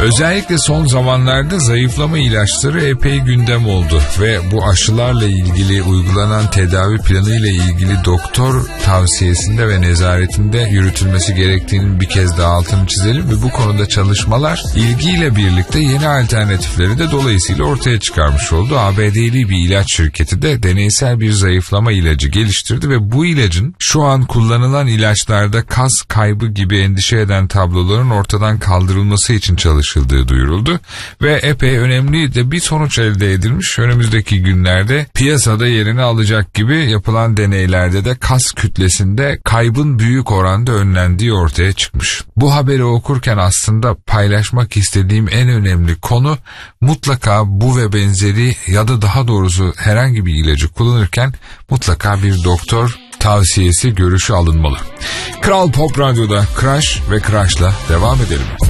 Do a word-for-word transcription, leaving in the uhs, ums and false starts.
Özellikle son zamanlarda zayıflama ilaçları epey gündem oldu ve bu aşılarla ilgili uygulanan tedavi planı ile ilgili doktor tavsiyesinde ve nezaretinde yürütülmesi gerektiğinin bir kez daha altını çizelim ve bu konuda çalışmalar ilgiyle birlikte yeni alternatifleri de dolayısıyla ortaya çıkarmış oldu. A B D'li bir ilaç şirketi de deneysel bir zayıflama ilacı geliştirdi ve bu ilacın şu an kullanılan ilaçlarda kas kaybı gibi endişe eden tabloların ortadan kaldırılması için çalışıldığı duyuruldu ve epey önemli de bir sonuç elde edilmiş. Önümüzdeki günlerde piyasada yerini alacak gibi yapılan deneylerde de kas kütlesinde kaybın büyük oranda önlendiği ortaya çıkmış. Bu haberi okurken aslında paylaşmak istediğim en önemli konu, mutlaka bu ve benzeri ya da daha doğrusu herhangi bir ilacı kullanırken mutlaka bir doktor tavsiyesi, görüşü alınmalı. Kral Pop Radyo'da Crash ve Crash'la devam edelim.